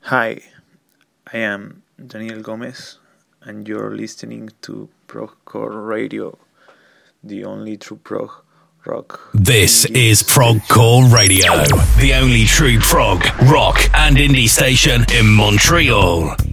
Hi, I am Daniel Gomez, and you're listening to Progcore Radio, the only true prog rock. This indie is Progcore Radio, the only true prog, rock, and indie station in Montreal.